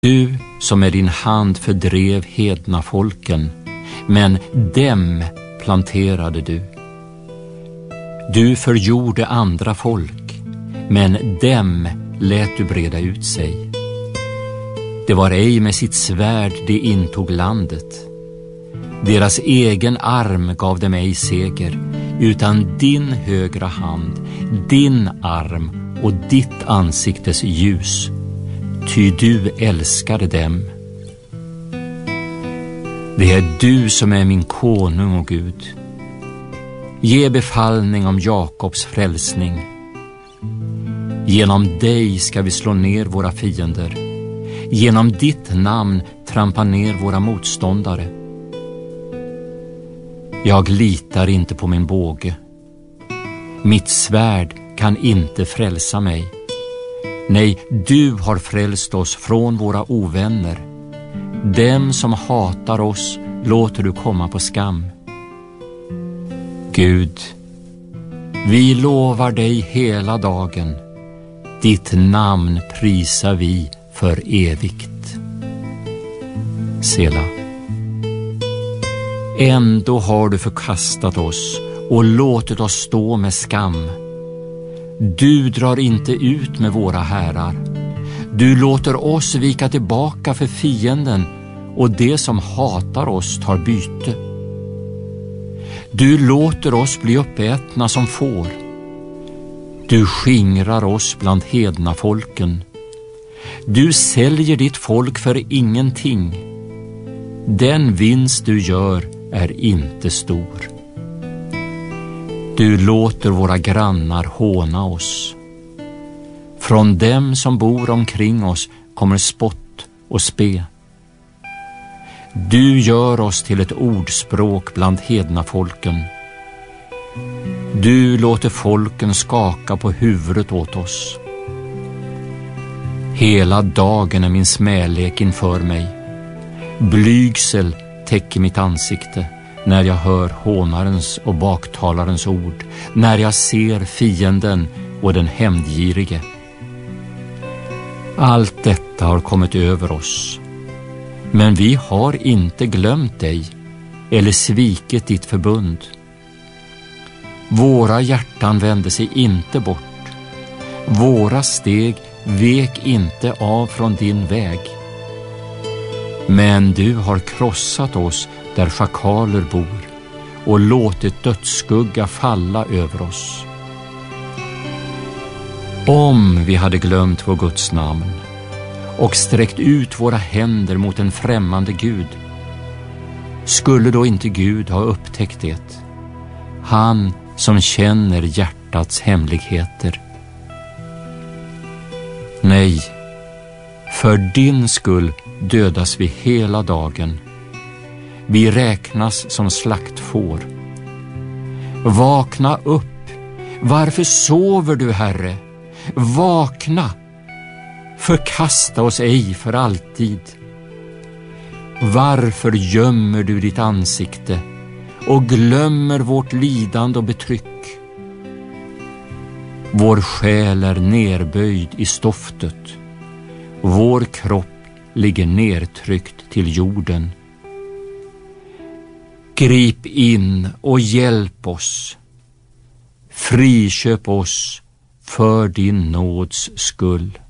Du som med din hand fördrev hedna folken, men dem planterade du. Du förgjorde andra folk, men dem lät du breda ut sig. Det var ej med sitt svärd de intog landet. Deras egen arm gav dem ej seger, utan din högra hand, din arm och ditt ansiktes ljus, ty du älskade dem. Det är du som är min konung och Gud. Ge befallning om Jakobs frälsning. Genom dig ska vi slå ner våra fiender. Genom ditt namn trampa ner våra motståndare. Jag litar inte på min båge. Mitt svärd kan inte frälsa mig. Nej, du har frälst oss från våra ovänner. Dem som hatar oss låter du komma på skam. Gud, vi lovar dig hela dagen. Ditt namn prisar vi för evigt. Sela. Ändå har du förkastat oss och låtit oss stå med skam. Du drar inte ut med våra härar. Du låter oss vika tillbaka för fienden, och det som hatar oss tar byte. Du låter oss bli uppätna som får. Du skingrar oss bland hedna folken. Du säljer ditt folk för ingenting. Den vinst du gör är inte stor. Du låter våra grannar håna oss. Från dem som bor omkring oss kommer spott och spe. Du gör oss till ett ordspråk bland hedna folken. Du låter folken skaka på huvudet åt oss. Hela dagen är min smälek inför mig. Blygsel täcker mitt ansikte när jag hör hånarens och baktalarens ord, när jag ser fienden och den hämndgirige. Allt detta har kommit över oss, men vi har inte glömt dig eller svikit ditt förbund. Våra hjärtan vände sig inte bort. Våra steg vek inte av från din väg. Men du har krossat oss där schakaler bor och låtit dödsskugga falla över oss. Om vi hade glömt vår Guds namn och sträckt ut våra händer mot en främmande Gud, skulle då inte Gud ha upptäckt det? Han som känner hjärtats hemligheter. Nej, för din skull dödas vi hela dagen. Vi räknas som slaktfår. Vakna upp. Varför sover du, Herre? Vakna. Förkasta oss ej för alltid. Varför gömmer du ditt ansikte och glömmer vårt lidande och betryck? Vår själ är nerböjd i stoftet. Vår kropp ligger nertryckt till jorden. Grip in och hjälp oss. Friköp oss för din nåds skull.